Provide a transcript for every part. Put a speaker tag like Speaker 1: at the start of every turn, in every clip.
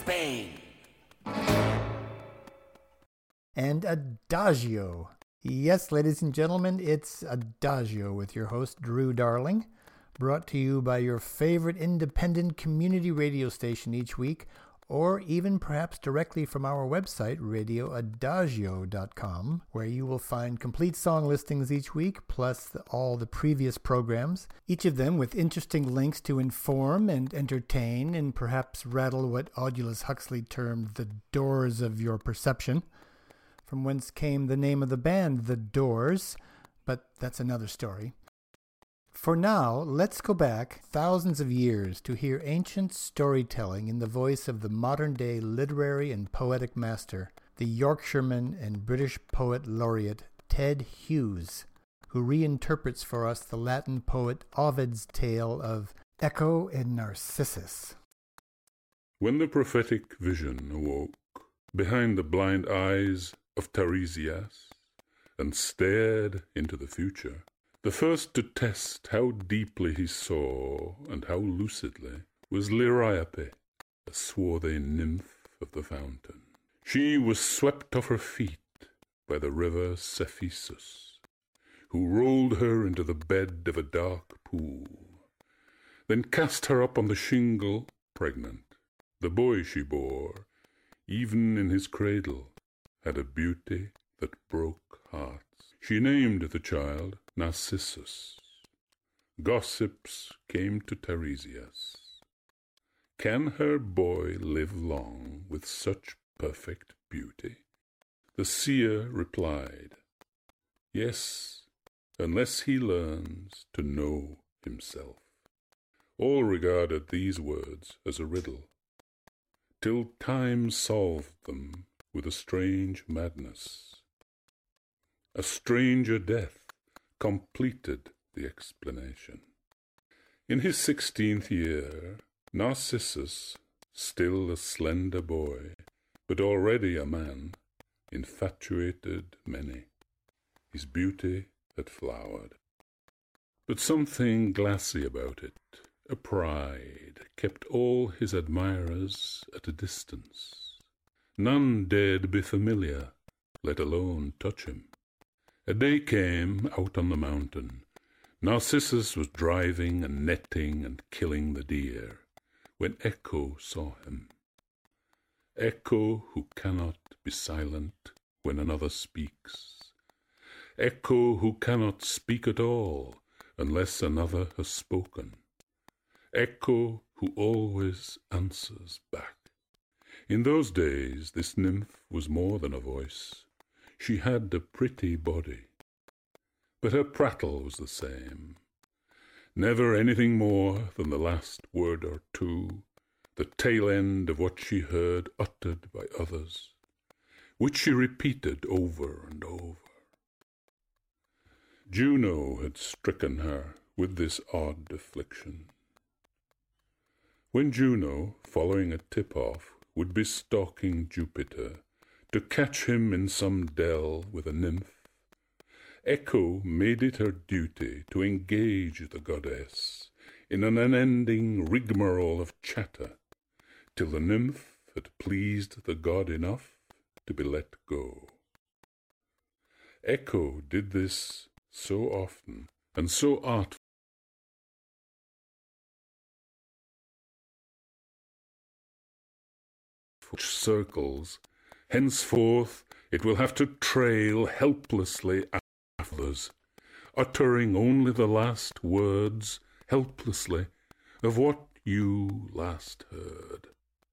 Speaker 1: Spain.
Speaker 2: And Adagio. Yes, ladies and gentlemen, it's Adagio with your host, Drew Darling, brought to you by your favorite independent community radio station each week, or even perhaps directly from our website, radioadagio.com, where you will find complete song listings each week, plus all the previous programs, each of them with interesting links to inform and entertain and perhaps rattle what Aldous Huxley termed the doors of your perception, from whence came the name of the band, The Doors, but that's another story. For now, let's go back thousands of years to hear ancient storytelling in the voice of the modern-day literary and poetic master, the Yorkshireman and British poet laureate Ted Hughes, who reinterprets for us the Latin poet Ovid's tale of Echo and Narcissus.
Speaker 3: When the prophetic vision awoke behind the blind eyes of Tiresias and stared into the future, the first to test how deeply he saw and how lucidly was Liriope, a swarthy nymph of the fountain. She was swept off her feet by the river Cephissus, who rolled her into the bed of a dark pool, then cast her up on the shingle pregnant. The boy she bore, even in his cradle, had a beauty that broke hearts. She named the child Narcissus. Gossips came to Tiresias. Can her boy live long with such perfect beauty? The seer replied, yes, unless he learns to know himself. All regarded these words as a riddle, till time solved them with a strange madness. A stranger death completed the explanation. In his 16th year, Narcissus, still a slender boy, but already a man, infatuated many. His beauty had flowered. But something glassy about it, a pride, kept all his admirers at a distance. None dared be familiar, let alone touch him. A day came out on the mountain. Narcissus was driving and netting and killing the deer, when Echo saw him. Echo who cannot be silent when another speaks. Echo who cannot speak at all unless another has spoken. Echo who always answers back. In those days this nymph was more than a voice. She had a pretty body, but her prattle was the same. Never anything more than the last word or two, the tail end of what she heard uttered by others, which she repeated over and over. Juno had stricken her with this odd affliction. When Juno, following a tip-off, would be stalking Jupiter to catch him in some dell with a nymph, Echo made it her duty to engage the goddess in an unending rigmarole of chatter, till the nymph had pleased the god enough to be let go. Echo did this so often and so artfully circles, henceforth it will have to trail helplessly after others, uttering only the last words, helplessly, of what you last heard.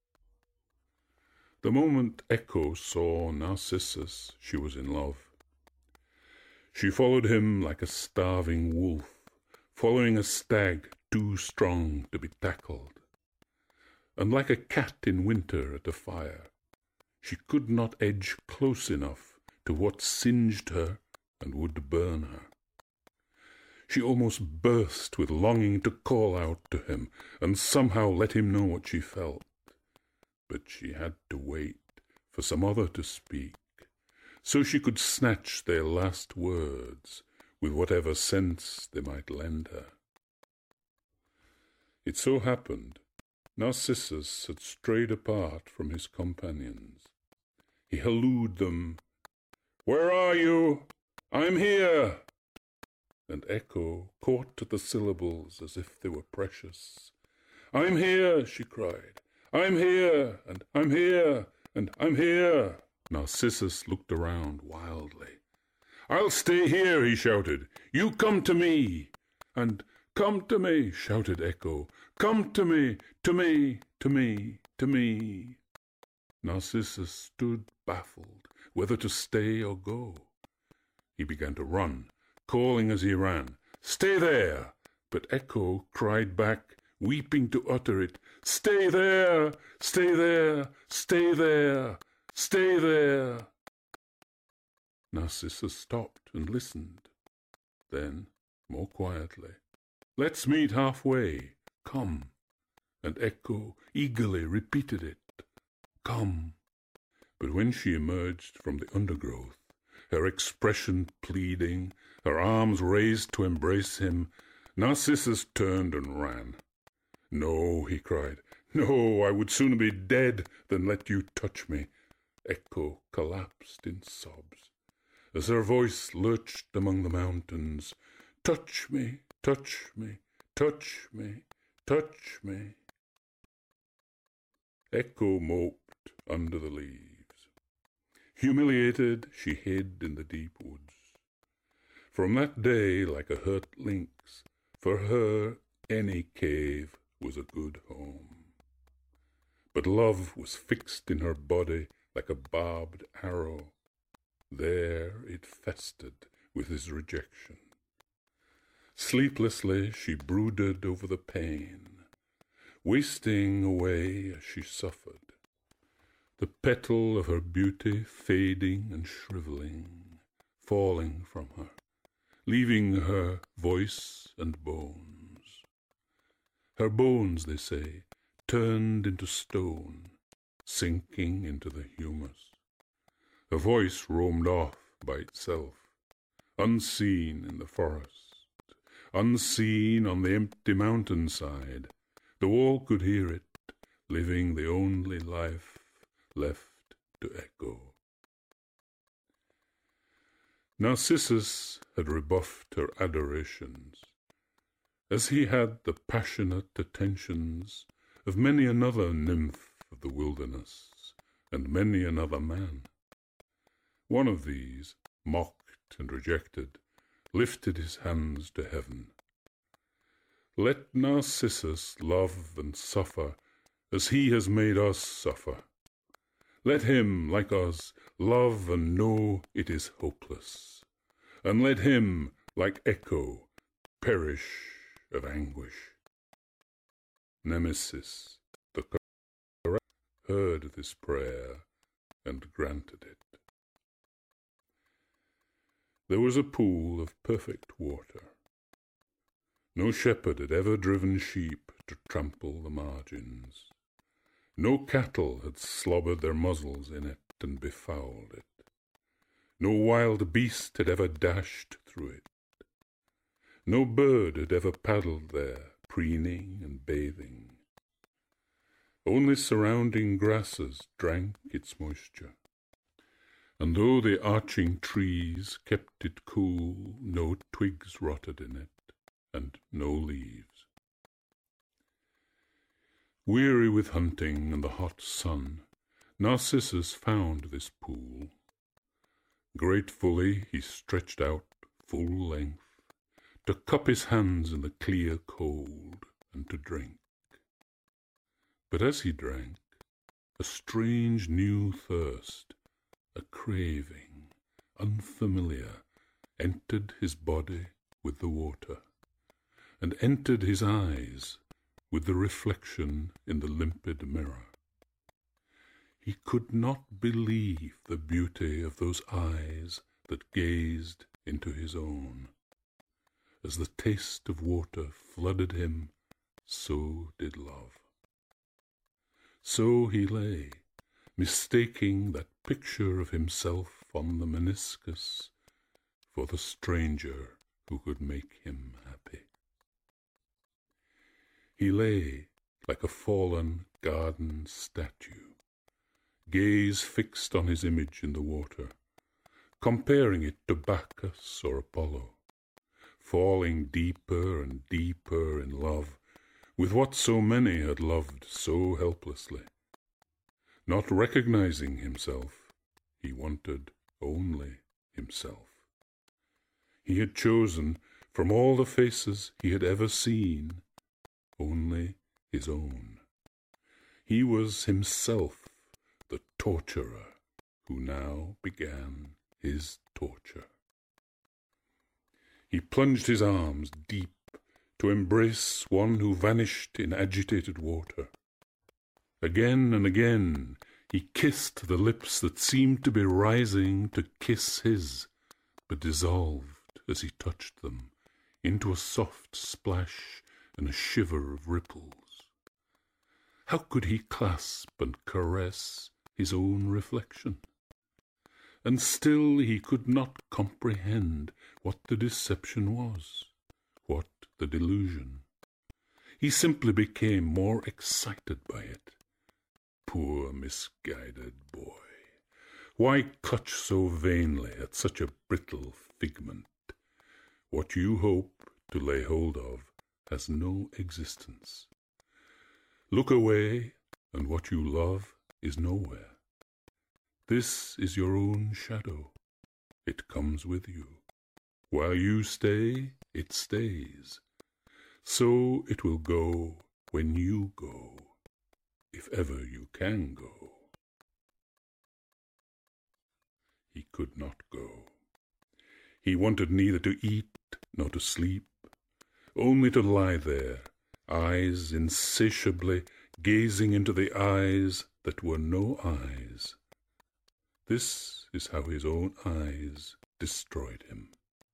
Speaker 3: The moment Echo saw Narcissus, she was in love. She followed him like a starving wolf, following a stag too strong to be tackled. And like a cat in winter at a fire, she could not edge close enough to what singed her and would burn her. She almost burst with longing to call out to him and somehow let him know what she felt. But she had to wait for some other to speak, so she could snatch their last words with whatever sense they might lend her. It so happened Narcissus had strayed apart from his companions. He hallooed them, "Where are you? I'm here!" And Echo caught at the syllables as if they were precious. "I'm here," she cried. "I'm here, and I'm here, and I'm here." Narcissus looked around wildly. "I'll stay here," he shouted. "You come to me." And "Come to me," shouted Echo. "Come to me, to me, to me, to me." Narcissus stood baffled, whether to stay or go. He began to run, calling as he ran, "Stay there!" But Echo cried back, weeping to utter it, "Stay there! Stay there! Stay there! Stay there!" Narcissus stopped and listened. Then, more quietly, "Let's meet halfway. Come." And Echo eagerly repeated it, "Come." But when she emerged from the undergrowth, her expression pleading, her arms raised to embrace him, Narcissus turned and ran. "No," he cried, "no, I would sooner be dead than let you touch me." Echo collapsed in sobs, as her voice lurched among the mountains, "Touch me, touch me, touch me, touch me." Echo moped under the leaves. Humiliated, she hid in the deep woods. From that day, like a hurt lynx, for her any cave was a good home. But love was fixed in her body like a barbed arrow. There it festered with his rejection. Sleeplessly she brooded over the pain, wasting away as she suffered, the petal of her beauty fading and shriveling, falling from her, leaving her voice and bones. Her bones, they say, turned into stone, sinking into the humus. Her voice roamed off by itself, unseen in the forest, unseen on the empty mountainside. The wall could hear it, living the only life left to echo. Narcissus had rebuffed her adorations, as he had the passionate attentions of many another nymph of the wilderness, and many another man. One of these, mocked and rejected, lifted his hands to heaven. "Let Narcissus love and suffer as he has made us suffer. Let him, like us, love and know it is hopeless. And let him, like Echo, perish of anguish." Nemesis, the correct, heard this prayer and granted it. There was a pool of perfect water. No shepherd had ever driven sheep to trample the margins. No cattle had slobbered their muzzles in it and befouled it. No wild beast had ever dashed through it. No bird had ever paddled there, preening and bathing. Only surrounding grasses drank its moisture. And though the arching trees kept it cool, no twigs rotted in it, and no leaves. Weary with hunting and the hot sun, Narcissus found this pool. Gratefully he stretched out full length, to cup his hands in the clear cold, and to drink. But as he drank, a strange new thirst, a craving, unfamiliar, entered his body with the water, and entered his eyes with the reflection in the limpid mirror. He could not believe the beauty of those eyes that gazed into his own. As the taste of water flooded him, so did love. So he lay, mistaking that picture of himself on the meniscus for the stranger who could make him happy. He lay, like a fallen garden statue, gaze fixed on his image in the water, comparing it to Bacchus or Apollo, falling deeper and deeper in love with what so many had loved so helplessly. Not recognizing himself, he wanted only himself. He had chosen from all the faces he had ever seen only his own. He was himself the torturer who now began his torture. He plunged his arms deep to embrace one who vanished in agitated water. Again and again he kissed the lips that seemed to be rising to kiss his, but dissolved as he touched them into a soft splash and a shiver of ripples. How could he clasp and caress his own reflection? And still he could not comprehend what the deception was, what the delusion. He simply became more excited by it. Poor misguided boy! Why clutch so vainly at such a brittle figment? What you hope to lay hold of has no existence. Look away, and what you love is nowhere. This is your own shadow. It comes with you. While you stay, it stays. So it will go when you go, if ever you can go. He could not go. He wanted neither to eat nor to sleep, only to lie there, eyes insatiably gazing into the eyes that were no eyes. This is how his own eyes destroyed him.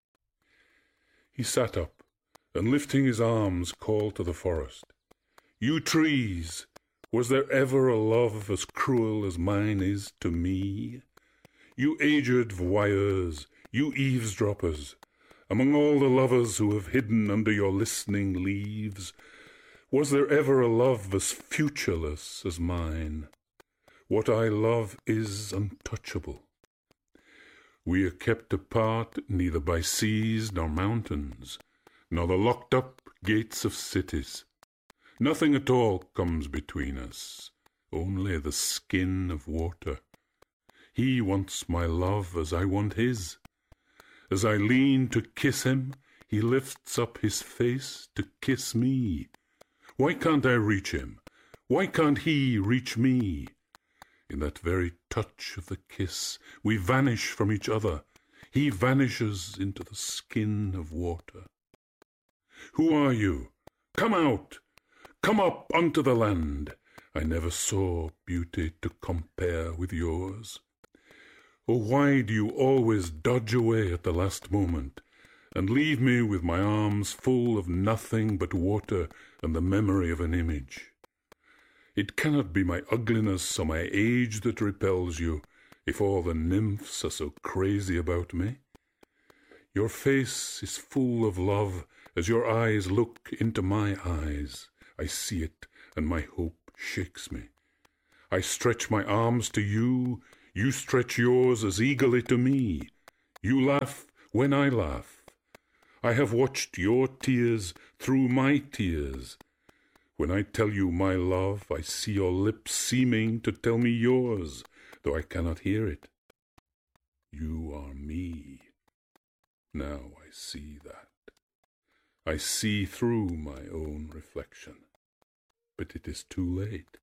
Speaker 3: He sat up, and lifting his arms called to the forest, "You trees, was there ever a love as cruel as mine is to me? You aged voyeurs, you eavesdroppers, among all the lovers who have hidden under your listening leaves, was there ever a love as futureless as mine? What I love is untouchable. We are kept apart neither by seas nor mountains, nor the locked-up gates of cities. Nothing at all comes between us, only the skin of water. He wants my love as I want his. As I lean to kiss him, he lifts up his face to kiss me. Why can't I reach him? Why can't he reach me? In that very touch of the kiss, we vanish from each other. He vanishes into the skin of water. Who are you? Come out! Come up unto the land. I never saw beauty to compare with yours. Oh, why do you always dodge away at the last moment, and leave me with my arms full of nothing but water and the memory of an image? It cannot be my ugliness or my age that repels you, if all the nymphs are so crazy about me. Your face is full of love as your eyes look into my eyes. I see it, and my hope shakes me. I stretch my arms to you, you stretch yours as eagerly to me. You laugh when I laugh. I have watched your tears through my tears. When I tell you my love, I see your lips seeming to tell me yours, though I cannot hear it. You are me. Now I see that. I see through my own reflection. But it is too late.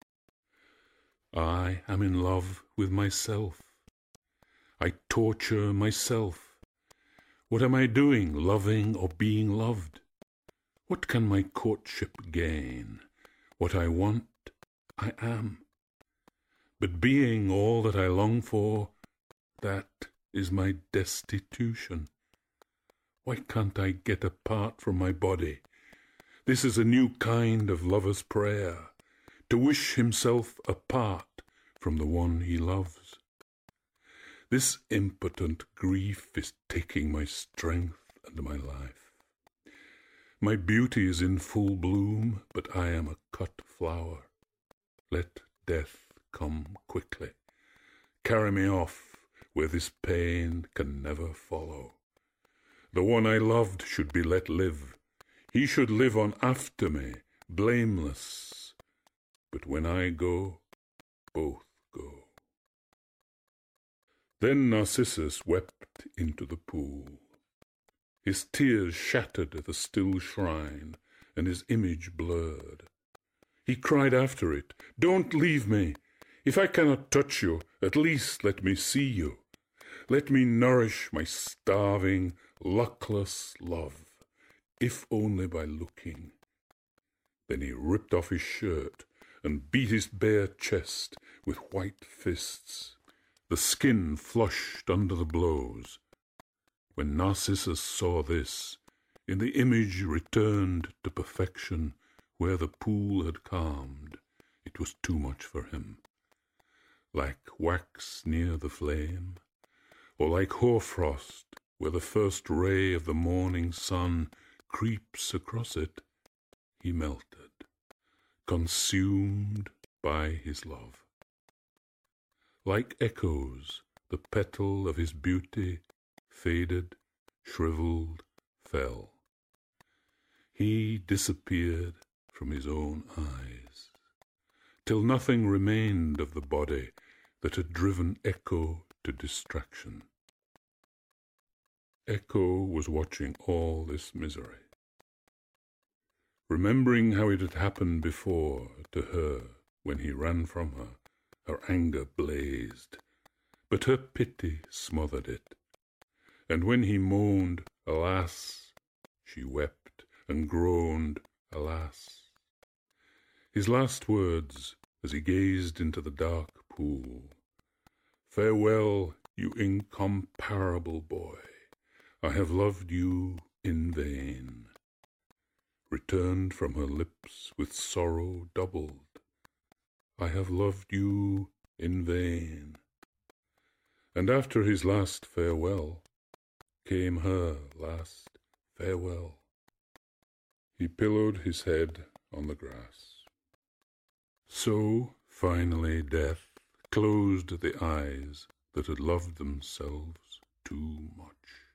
Speaker 3: I am in love with myself. I torture myself. What am I doing, loving or being loved? What can my courtship gain? What I want, I am. But being all that I long for, that is my destitution. Why can't I get apart from my body? This is a new kind of lover's prayer, to wish himself apart from the one he loves. This impotent grief is taking my strength and my life. My beauty is in full bloom, but I am a cut flower. Let death come quickly. Carry me off where this pain can never follow. The one I loved should be let live. He should live on after me, blameless. But when I go, both go. Then Narcissus wept into the pool. His tears shattered the still shrine, and his image blurred. He cried after it, "Don't leave me! If I cannot touch you, at least let me see you. Let me nourish my starving, luckless love, if only by looking." Then he ripped off his shirt and beat his bare chest with white fists. The skin flushed under the blows. When Narcissus saw this, in the image returned to perfection where the pool had calmed, it was too much for him. Like wax near the flame, or like hoarfrost where the first ray of the morning sun creeps across it, he melted, consumed by his love. Like echoes, the petal of his beauty faded, shriveled, fell. He disappeared from his own eyes, till nothing remained of the body that had driven Echo to distraction. Echo was watching all this misery, remembering how it had happened before to her when he ran from her. Her anger blazed, but her pity smothered it. And when he moaned, "Alas," she wept, and groaned, "Alas." His last words, as he gazed into the dark pool, "Farewell, you incomparable boy. I have loved you in vain," returned from her lips with sorrow doubled. "I have loved you in vain." And after his last farewell came her last farewell. He pillowed his head on the grass. So, finally, death closed the eyes that had loved themselves too much.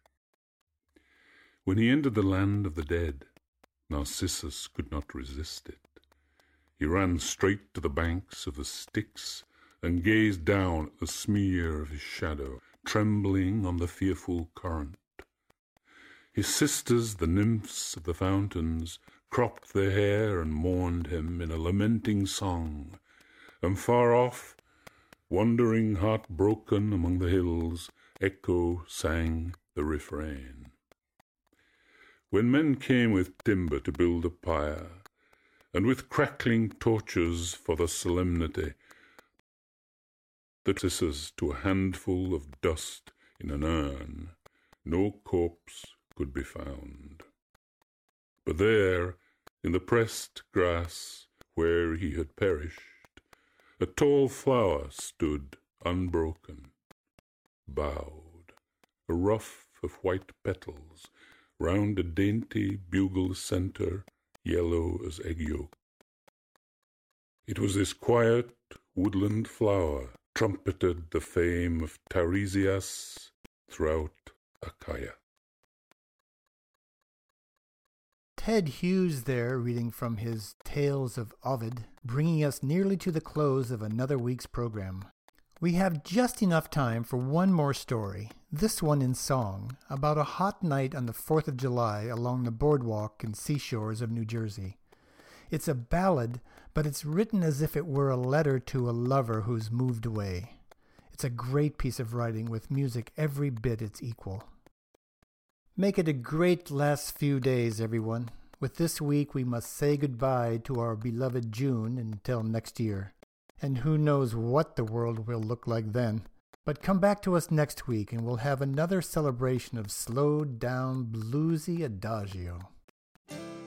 Speaker 3: When he entered the land of the dead, Narcissus could not resist it. He ran straight to the banks of the Styx and gazed down at the smear of his shadow, trembling on the fearful current. His sisters, the nymphs of the fountains, cropped their hair and mourned him in a lamenting song, and far off, wandering heartbroken among the hills, Echo sang the refrain. When men came with timber to build a pyre, and with crackling torches for the solemnity, the Narcissus to a handful of dust in an urn, no corpse could be found. But there, in the pressed grass where he had perished, a tall flower stood unbroken, bowed, a ruff of white petals round a dainty bugle centre, yellow as egg yolk. It was this quiet woodland flower trumpeted the fame of Tiresias throughout Achaia.
Speaker 2: Ted Hughes there, reading from his Tales of Ovid, bringing us nearly to the close of another week's program. We have just enough time for one more story, this one in song, about a hot night on the 4th of July along the boardwalk and seashores of New Jersey. It's a ballad, but it's written as if it were a letter to a lover who's moved away. It's a great piece of writing with music every bit its equal. Make it a great last few days, everyone. With this week, we must say goodbye to our beloved June until next year. And who knows what the world will look like then. But come back to us next week and we'll have another celebration of slowed down bluesy adagio.